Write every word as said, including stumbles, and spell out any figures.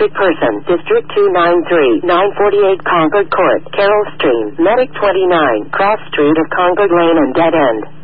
sick person, District two ninety-three, nine forty-eight Concord Court, Carroll Stream, Medic twenty-nine, Cross Street of Concord Lane and Dead End.